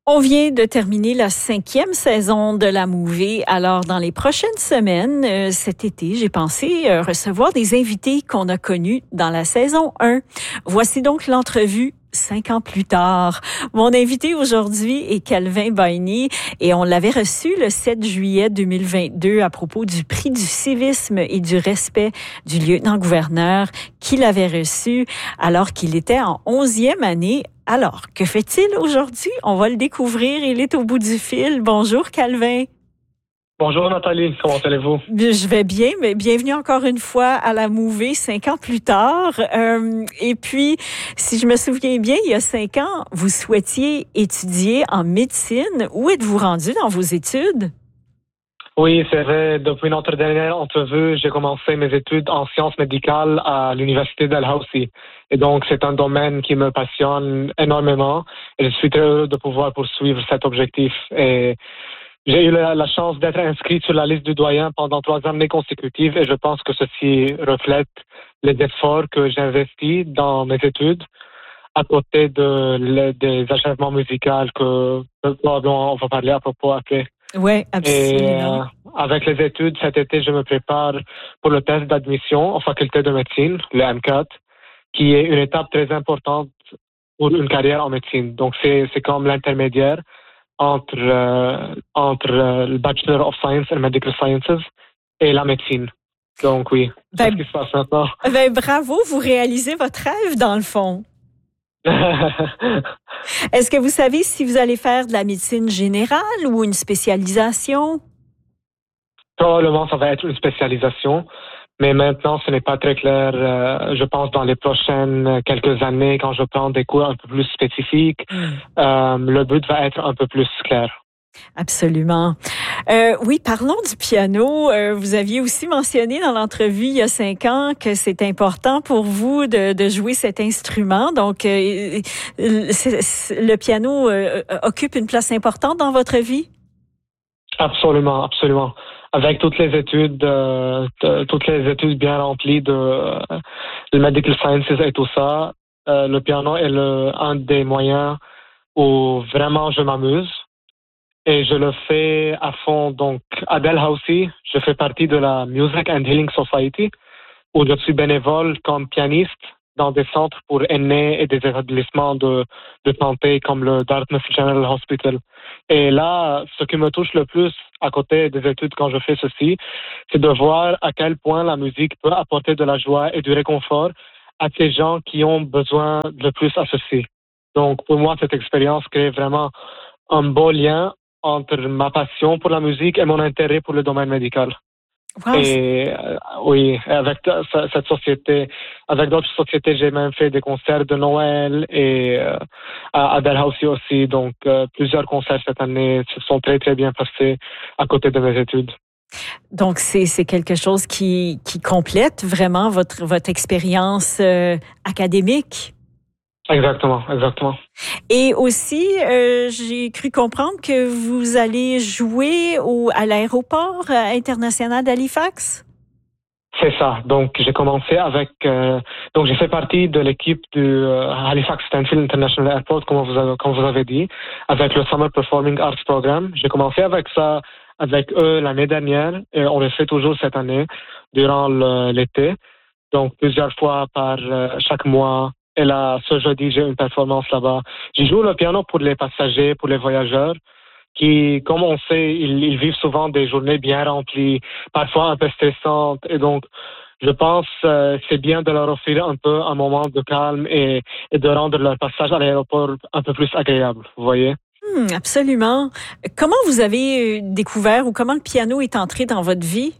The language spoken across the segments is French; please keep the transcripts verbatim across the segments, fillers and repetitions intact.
On vient de terminer la cinquième saison de la Movie. Alors, dans les prochaines semaines, euh, cet été, j'ai pensé euh, recevoir des invités qu'on a connus dans la saison un. Voici donc l'entrevue cinq ans plus tard. Mon invité aujourd'hui est Calvin Baigny et on l'avait reçu le sept juillet deux mille vingt-deux à propos du prix du civisme et du respect du lieutenant-gouverneur qu'il avait reçu alors qu'il était en onzième année. Alors, que fait-il aujourd'hui? On va le découvrir. Il est au bout du fil. Bonjour, Calvin. Bonjour Nathalie, comment allez-vous? Je vais bien, mais bienvenue encore une fois à la Movie, cinq ans plus tard. Euh, et puis, si je me souviens bien, il y a cinq ans, vous souhaitiez étudier en médecine. Où êtes-vous rendu dans vos études? Oui, c'est vrai. Depuis notre dernière entrevue, j'ai commencé mes études en sciences médicales à l'université Dalhousie. Et donc, c'est un domaine qui me passionne énormément. Et je suis très heureux de pouvoir poursuivre cet objectif. Et j'ai eu la, la chance d'être inscrit sur la liste du doyen pendant trois années consécutives et je pense que ceci reflète les efforts que j'ai investis dans mes études à côté de, le, des achèvements musicaux que probablement on va parler à propos après. Oui, absolument. Et euh, avec les études, cet été, je me prépare pour le test d'admission en faculté de médecine, le M quatre, qui est une étape très importante pour une carrière en médecine. Donc, c'est, c'est comme l'intermédiaire entre, euh, entre euh, le Bachelor of Science and Medical Sciences et la médecine. Donc, oui, Ben, c'est ce qui se passe maintenant. Ben, bravo, vous réalisez votre rêve dans le fond. Est-ce que vous savez si vous allez faire de la médecine générale ou une spécialisation? Probablement, ça va être une spécialisation, mais maintenant, ce n'est pas très clair. Euh, je pense dans les prochaines quelques années, quand je prends des cours un peu plus spécifiques, mm. euh, le but va être un peu plus clair. Absolument. Euh, oui, parlons du piano. Euh, vous aviez aussi mentionné dans l'entrevue il y a cinq ans que c'est important pour vous de, de jouer cet instrument. Donc, euh, c'est, c'est, le piano euh, occupe une place importante dans votre vie? Absolument, absolument. Avec toutes les études, euh, t- toutes les études bien remplies de, euh, de medical sciences et tout ça, euh, le piano est le, un des moyens où vraiment je m'amuse. Et je le fais à fond. Donc, à Dalhousie, je fais partie de la Music and Healing Society, où je suis bénévole comme pianiste dans des centres pour aînés et des établissements de, de santé comme le Dartmouth General Hospital. Et là, ce qui me touche le plus à côté des études quand je fais ceci, c'est de voir à quel point la musique peut apporter de la joie et du réconfort à ces gens qui ont besoin le plus à ceci. Donc, pour moi, cette expérience crée vraiment un beau lien entre ma passion pour la musique et mon intérêt pour le domaine médical. Wow. Et euh, oui, avec t- cette société, avec d'autres sociétés, j'ai même fait des concerts de Noël et euh, à, à Dalhousie aussi. Donc, euh, plusieurs concerts cette année se sont très, très bien passés à côté de mes études. Donc, c'est, c'est quelque chose qui, qui complète vraiment votre, votre expérience euh, académique. Exactement, exactement. Et aussi, euh, j'ai cru comprendre que vous allez jouer au, à l'aéroport international d'Halifax. C'est ça. Donc, j'ai commencé avec... Euh, donc, j'ai fait partie de l'équipe du euh, Halifax Stanfield International Airport, comme vous, avez, comme vous avez dit, avec le Summer Performing Arts Programme. J'ai commencé avec ça, avec eux l'année dernière, et on le fait toujours cette année, durant le, l'été. Donc, plusieurs fois par euh, chaque mois. Et là, ce jeudi, j'ai une performance là-bas. Je joue le piano pour les passagers, pour les voyageurs, qui, comme on sait, ils, ils vivent souvent des journées bien remplies, parfois un peu stressantes. Et donc, je pense que euh, c'est bien de leur offrir un peu un moment de calme et, et de rendre leur passage à l'aéroport un peu plus agréable, vous voyez? Hmm, absolument. Comment vous avez découvert ou comment le piano est entré dans votre vie?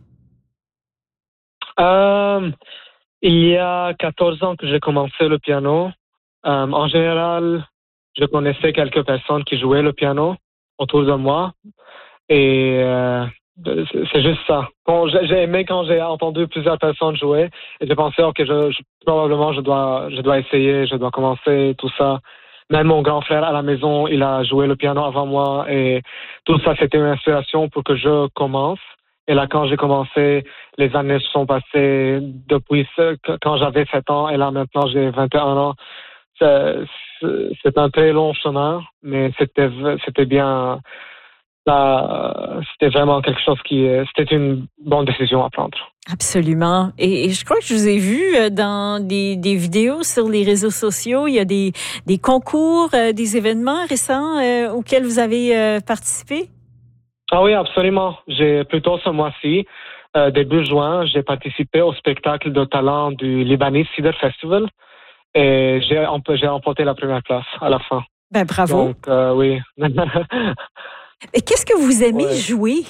Euh... Il y a quatorze ans que j'ai commencé le piano. Euh, en général, je connaissais quelques personnes qui jouaient le piano autour de moi. Et euh, c'est juste ça. Quand j'ai, j'ai aimé quand j'ai entendu plusieurs personnes jouer. Et j'ai pensé, OK, je, je, probablement je dois, je dois essayer, je dois commencer, tout ça. Même mon grand frère à la maison, il a joué le piano avant moi. Et tout ça, c'était une inspiration pour que je commence. Et là, quand j'ai commencé, les années se sont passées depuis ce, quand j'avais sept ans et là, maintenant, j'ai vingt et un ans. c'est, c'est un très long chemin, mais c'était, c'était bien, là, c'était vraiment quelque chose qui, c'était une bonne décision à prendre. Absolument. Et, et je crois que je vous ai vu dans des, des vidéos sur les réseaux sociaux. Il y a des, des concours, euh, des événements récents euh, auxquels vous avez euh, participé? Ah oui, absolument. J'ai plutôt ce mois-ci, euh, début juin, j'ai participé au spectacle de talent du Libanese Cedar Festival et j'ai, j'ai remporté la première place à la fin. Ben bravo. Donc, euh, oui. Et qu'est-ce que vous aimez ouais. jouer?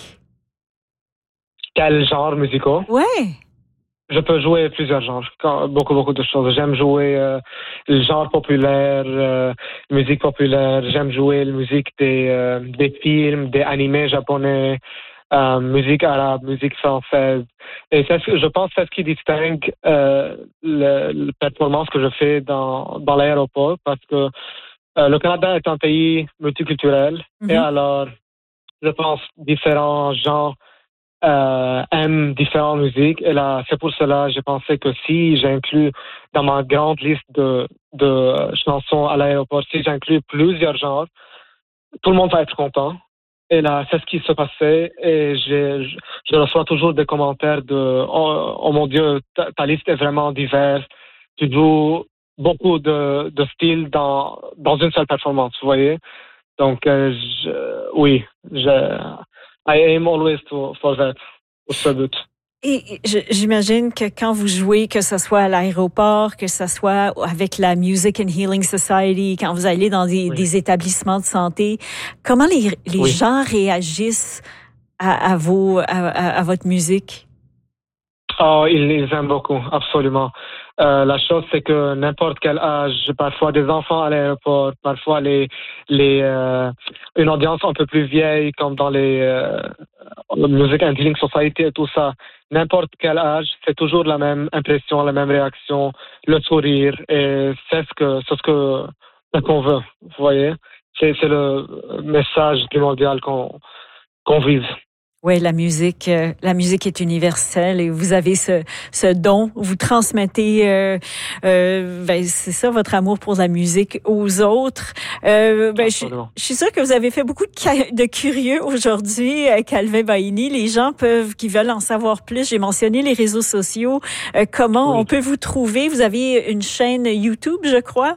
Quel genre musical? Ouais. Je peux jouer plusieurs genres, beaucoup, beaucoup de choses. J'aime jouer euh, le genre populaire, euh, musique populaire. J'aime jouer la musique des, euh, des films, des animés japonais, euh, musique arabe, musique française. Et c'est ce que, je pense que c'est ce qui distingue euh, le, le performance que je fais dans, dans l'aéroport, parce que euh, le Canada est un pays multiculturel. Mm-hmm. Et alors, je pense différents genres Euh, aiment différentes musiques. Et là, c'est pour cela j'ai pensé que si j'inclus dans ma grande liste de, de chansons à l'aéroport, si j'inclus plusieurs genres, tout le monde va être content. Et là, c'est ce qui se passait. Et j'ai, je, je reçois toujours des commentaires de oh, oh mon Dieu, ta, ta liste est vraiment diverse. Tu joues beaucoup de, de styles dans, dans une seule performance, vous voyez. Donc, euh, je, oui, je, I aim always to, for that, pour ce but. Et j'imagine que quand vous jouez, que ce soit à l'aéroport, que ce soit avec la Music and Healing Society, quand vous allez dans des, oui. des établissements de santé, comment les, les oui. gens réagissent à, à, vos, à, à votre musique? Oh, ils, ils aiment beaucoup, absolument. Euh, la chose, c'est que n'importe quel âge, parfois des enfants à l'aéroport, parfois les, les, euh, une audience un peu plus vieille, comme dans les euh, Music and Healing Society et tout ça, n'importe quel âge, c'est toujours la même impression, la même réaction, le sourire, et c'est ce que, c'est ce que, ce qu'on veut, vous voyez. C'est, c'est le message primordial qu'on, qu'on vise. Oui, la musique, euh, la musique est universelle et vous avez ce, ce don, vous transmettez, euh, euh, ben c'est ça, votre amour pour la musique aux autres. Euh, ben je, je suis sûre que vous avez fait beaucoup de, de curieux aujourd'hui, Calvin Baini. Les gens peuvent, qui veulent en savoir plus. J'ai mentionné les réseaux sociaux. Euh, comment oui. on peut vous trouver? Vous avez une chaîne YouTube, je crois?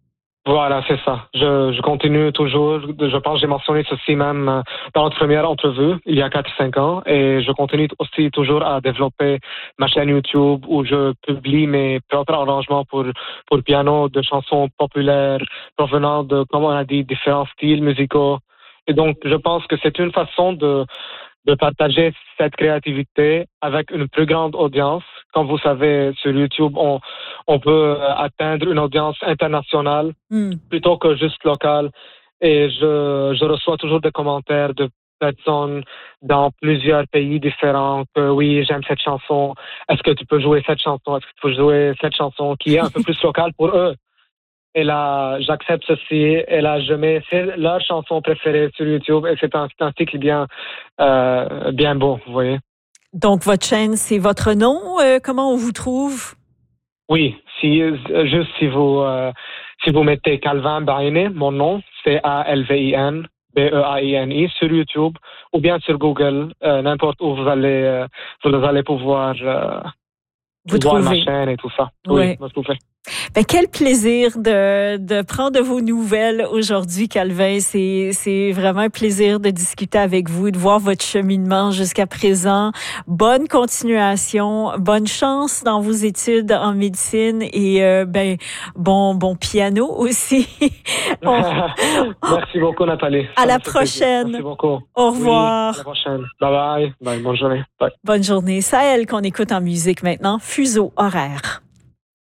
Voilà, c'est ça. Je, je continue toujours. Je pense que j'ai mentionné ceci même dans notre première entrevue, il y a quatre cinq ans. Et je continue aussi toujours à développer ma chaîne YouTube où je publie mes propres arrangements pour, pour piano de chansons populaires provenant de, comme on a dit, différents styles musicaux. Et donc, je pense que c'est une façon de, de partager cette créativité avec une plus grande audience. Comme vous savez, sur YouTube, on, on peut atteindre une audience internationale mm. plutôt que juste locale. Et je, je reçois toujours des commentaires de personnes dans plusieurs pays différents que oui, j'aime cette chanson. Est-ce que tu peux jouer cette chanson? Est-ce que tu peux jouer cette chanson qui est un peu plus locale pour eux? Et là, j'accepte ceci. Et là, je mets leur chanson préférée sur YouTube. Et c'est un, c'est un cycle bien, euh, bien beau, vous voyez. Donc, votre chaîne, c'est votre nom. Euh, comment on vous trouve? Oui, si, juste si vous, euh, si vous mettez Calvin Baini, mon nom, c'est A L V I N, B E A I N I, sur YouTube, ou bien sur Google, euh, n'importe où vous allez, euh, vous allez pouvoir euh, vous voir trouver. ma chaîne et tout ça. Oui, oui me trouver. Ben, quel plaisir de, de prendre vos nouvelles aujourd'hui, Calvin. C'est, c'est vraiment un plaisir de discuter avec vous, de voir votre cheminement jusqu'à présent. Bonne continuation, bonne chance dans vos études en médecine et euh, ben bon bon piano aussi. On... Merci beaucoup, Nathalie. À la prochaine. Merci beaucoup. Au revoir. Oui, à la prochaine. Bye bye. Bye. Bonne journée. Bye. Bonne journée. C'est elle qu'on écoute en musique maintenant. Fuseau horaire.